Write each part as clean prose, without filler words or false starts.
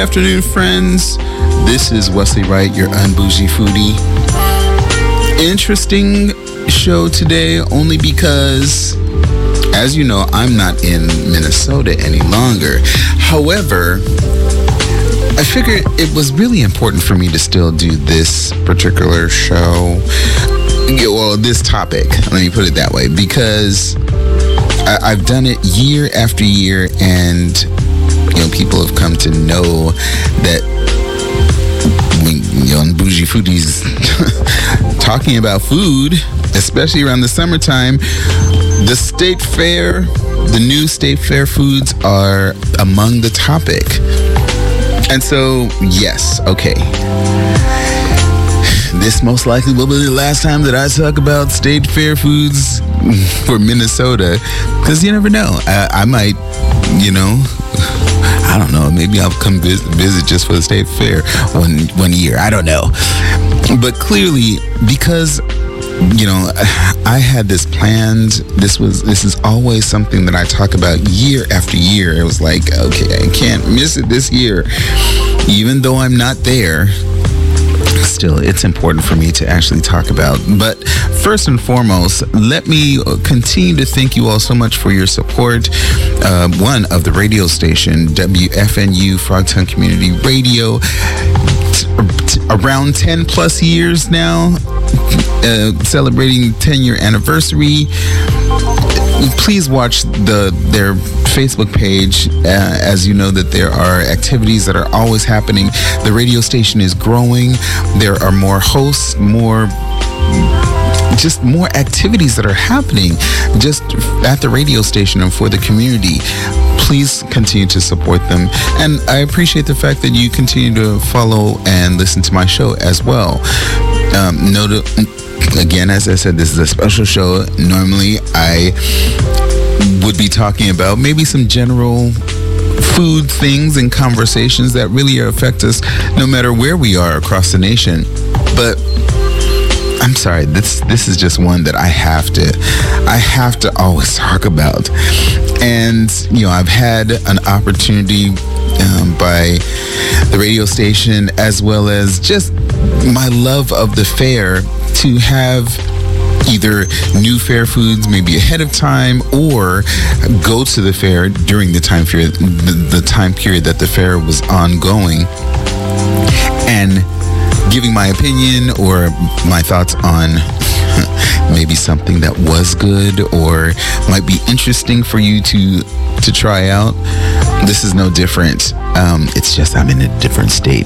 Afternoon, friends. This is Wesley Wright, your unbougie foodie. Interesting show today, only because, as you know, I'm not in Minnesota any longer. However, I figured it was really important for me to still do this particular show. Well, this topic, let me put it that way, because I've done it year after year, and people have come to know that when bougie foodies talking about food, especially around the summertime, the state fair, the new state fair foods are among the topic. And so, yes, okay. This most likely will be the last time that I talk about state fair foods for Minnesota, because you never know. I might, I don't know, maybe I'll come visit just for the state fair one year. I don't know. But clearly, because I had this planned. This is always something that I talk about year after year. It was like, okay, I can't miss it this year, even though I'm not there. Still, it's important for me to actually talk about. But first and foremost, let me continue to thank you all so much for your support. One of the radio station, WFNU Frogtown Community Radio, around 10 plus years now, celebrating 10-year anniversary. Please watch their Facebook page, as you know that there are activities that are always happening. The radio station is growing. There are more hosts, more activities that are happening just at the radio station and for the community. Please continue to support them. And I appreciate the fact that you continue to follow and listen to my show as well. Again, as I said, this is a special show. Normally, I would be talking about maybe some general food things and conversations that really affect us no matter where we are across the nation. But I'm sorry, this is just one that I have to always talk about. And, I've had an opportunity by the radio station, as well as just my love of the fair, to have either new fair foods maybe ahead of time, or go to the fair during the time period that the fair was ongoing, and giving my opinion or my thoughts on maybe something that was good or might be interesting for you to try out. This is no different. It's just I'm in a different state.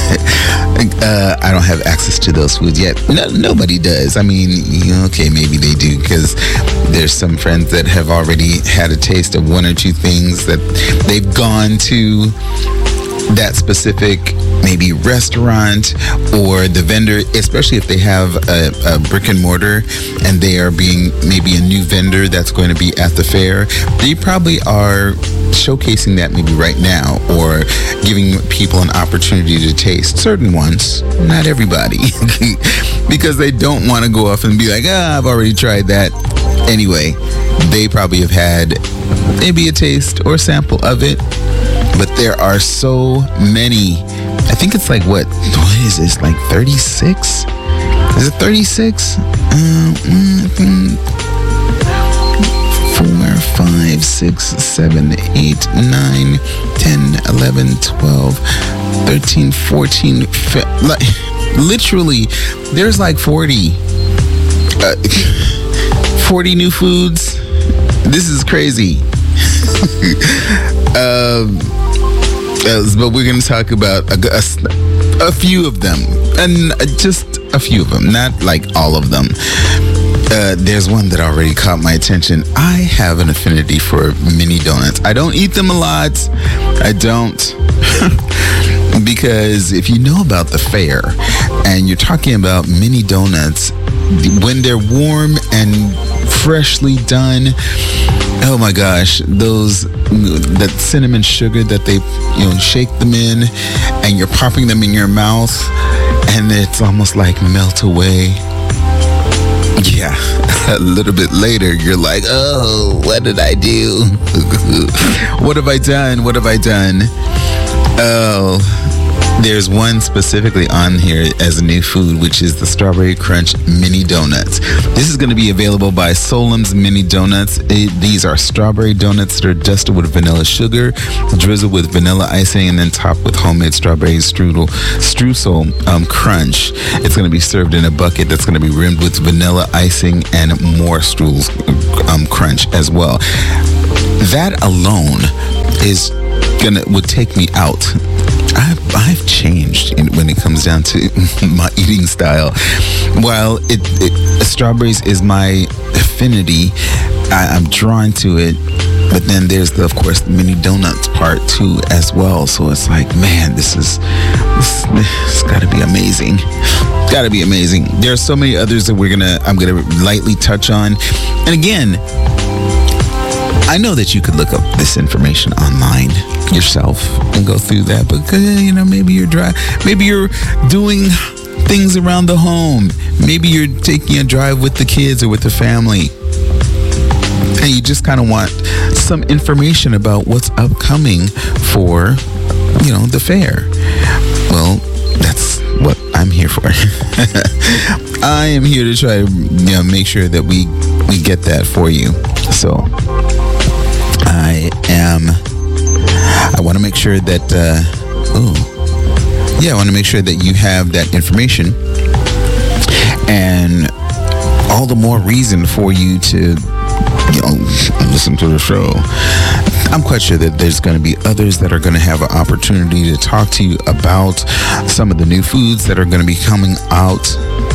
I don't have access to those foods yet. Nobody does. I mean, okay, maybe they do, because there's some friends that have already had a taste of one or two things that they've gone to that specific maybe restaurant or the vendor, especially if they have a brick and mortar and they are being maybe a new vendor that's going to be at the fair. They probably are showcasing that maybe right now, or giving people an opportunity to taste certain ones, not everybody, because they don't want to go off and be like, I've already tried that. Anyway, they probably have had maybe a taste or sample of it. But there are so many. I think it's like, what is this, like 36? Is it 36? 4, 5, 6, 7, 8, 9, 10, 11, 12, 13, 14, literally, there's like 40 new foods. This is crazy. But we're going to talk about a few of them, and just a few of them, not like all of them. There's one that already caught my attention. I have an affinity for mini donuts. I don't eat them a lot. I don't. Because if you know about the fair and you're talking about mini donuts, when they're warm and freshly done, oh my gosh, that cinnamon sugar that they shake them in, and you're popping them in your mouth, and it's almost like melt away. Yeah, a little bit later you're like, oh, what did I do? What have I done? Oh, there's one specifically on here as a new food, which is the Strawberry Crunch Mini Donuts. This is going to be available by Solemn's Mini Donuts. These are strawberry donuts that are dusted with vanilla sugar, drizzled with vanilla icing, and then topped with homemade strawberry streusel crunch. It's going to be served in a bucket that's going to be rimmed with vanilla icing and more streusel crunch as well. That alone would take me out. I've changed when it comes down to my eating style. While strawberries is my affinity, I'm drawn to it. But then there's of course the mini donuts part too as well. So it's like, man, this got to be amazing. Got to be amazing. There are so many others that I'm gonna lightly touch on. And again, I know that you could look up this information online yourself and go through that, but maybe you're maybe you're doing things around the home. Maybe you're taking a drive with the kids or with the family, and you just kind of want some information about what's upcoming for, the fair. Well, that's what I'm here for. I am here to try to make sure that we get that for you. So I want to make sure that I want to make sure that you have that information, and all the more reason for you to listen to the show. I'm quite sure that there's going to be others that are going to have an opportunity to talk to you about some of the new foods that are going to be coming out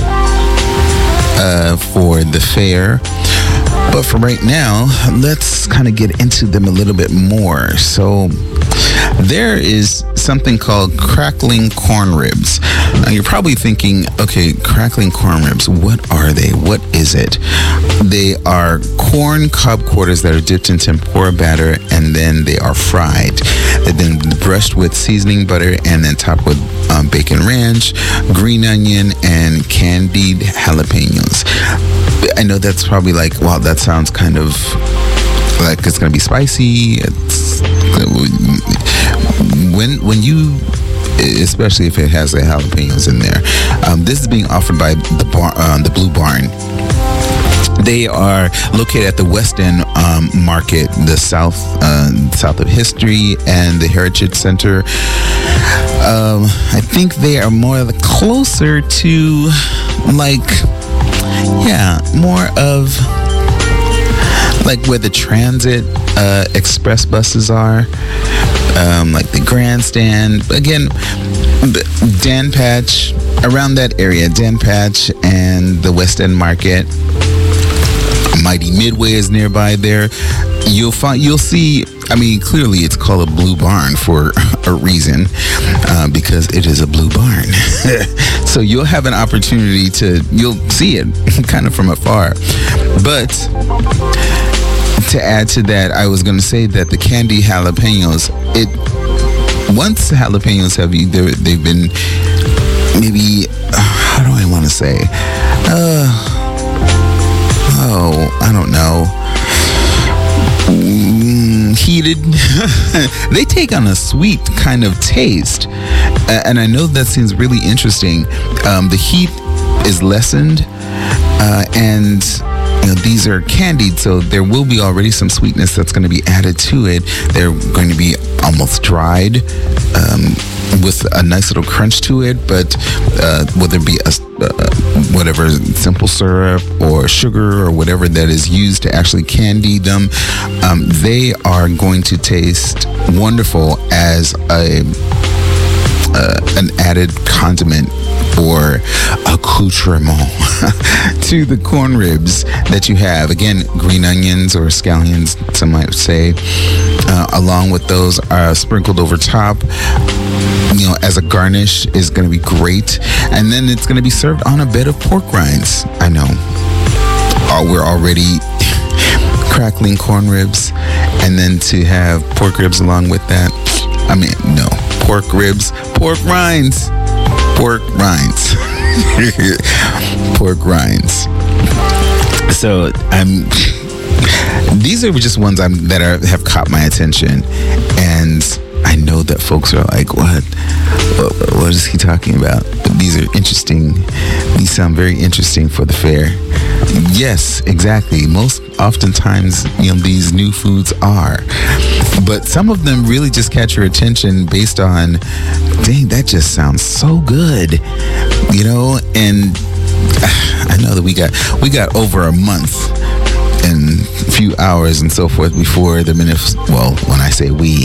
for the fair. But for right now, let's kind of get into them a little bit more. So there is something called crackling corn ribs. Now you're probably thinking, okay, crackling corn ribs, what are they? What is it? They are corn cob quarters that are dipped in tempura batter, and then they are fried. They've been brushed with seasoning butter and then topped with bacon ranch, green onion, and candied jalapenos. I know that's probably like, wow, that sounds kind of like it's going to be spicy. When you, especially if it has the jalapenos in there. This is being offered by the Blue Barn. They are located at the West End Market, the south of History and the Heritage Center. I think they are more closer to more of like where the transit express buses are, like the grandstand. Again, Dan Patch, around that area, Dan Patch and the West End Market. Mighty Midway is nearby there. You'll see, clearly it's called a Blue Barn for a reason, because it is a blue barn. So you'll have an opportunity you'll see it kind of from afar. But to add to that, I was going to say that the candy jalapenos, once jalapenos they've been maybe, how do I want to say? I don't know. Heated. They take on a sweet kind of taste. And I know that seems really interesting. The heat is lessened. And these are candied, so there will be already some sweetness that's going to be added to it. They're going to be almost dried, with a nice little crunch to it. But whether it be whatever simple syrup or sugar or whatever that is used to actually candy them, they are going to taste wonderful as an added condiment or accoutrement to the corn ribs that you have. Again, green onions or scallions, some might say, along with those are sprinkled over top, as a garnish, is going to be great. And then it's going to be served on a bed of pork rinds. I know, we're already crackling corn ribs, and then to have pork ribs along with that, no, pork ribs, pork rinds. Pork rinds. Pork rinds. So these are just ones that have caught my attention, and I know that folks are like, what is he talking about? But these are interesting. These sound very interesting for the fair. Yes, exactly. Most oftentimes, these new foods are. But some of them really just catch your attention based on, dang, that just sounds so good. And I know that we got over a month and a few hours and so forth before the when I say we,